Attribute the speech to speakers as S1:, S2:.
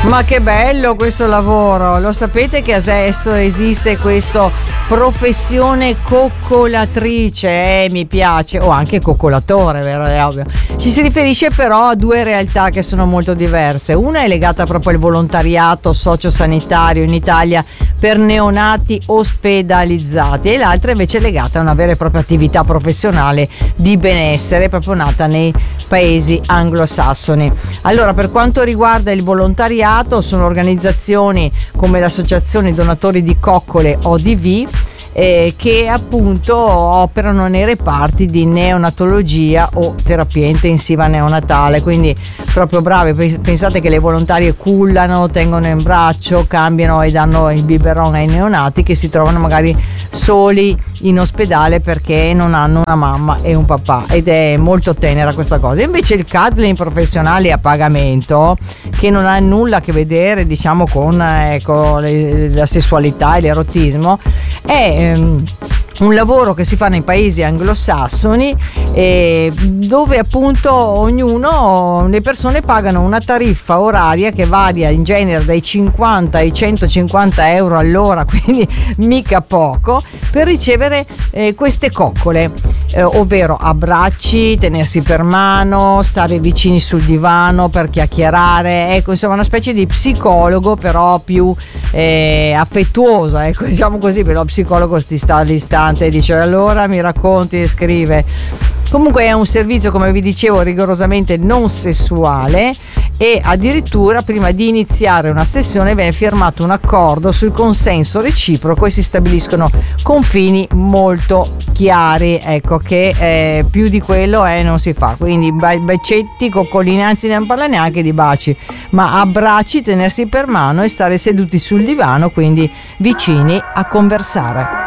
S1: Ma che bello questo lavoro! Lo sapete che adesso esiste questo professione coccolatrice? Mi piace, o anche coccolatore, vero? È ovvio. Ci si riferisce però a due realtà che sono molto diverse. Una è legata proprio al volontariato sociosanitario in Italia per neonati ospedalizzati, e l'altra invece è legata a una vera e propria attività professionale di benessere proprio nata nei paesi anglosassoni. Allora, per quanto riguarda il volontariato, sono organizzazioni come l'Associazione Donatori di Coccole ODV, che appunto operano nei reparti di neonatologia o terapia intensiva neonatale, quindi proprio bravi. Pensate che le volontarie cullano, tengono in braccio, cambiano e danno il biberon ai neonati che si trovano magari soli in ospedale perché non hanno una mamma e un papà, ed è molto tenera questa cosa. Invece il cuddling professionale a pagamento, che non ha nulla a che vedere diciamo con la sessualità e l'erotismo, è un lavoro che si fa nei paesi anglosassoni, dove appunto le persone pagano una tariffa oraria che varia in genere dai 50 ai 150 euro all'ora, quindi mica poco, per ricevere queste coccole, ovvero abbracci, tenersi per mano, stare vicini sul divano per chiacchierare, ecco, insomma una specie di psicologo però più affettuoso, ecco, diciamo così, però lo psicologo ti sta all'istante e dice allora mi racconti e scrive. Comunque è un servizio, come vi dicevo, rigorosamente non sessuale, e addirittura prima di iniziare una sessione viene firmato un accordo sul consenso reciproco e si stabiliscono confini molto chiari, ecco, che più di quello non si fa. Quindi bacetti, coccolini, anzi non parla neanche di baci, ma abbracci, tenersi per mano e stare seduti sul divano, quindi vicini a conversare.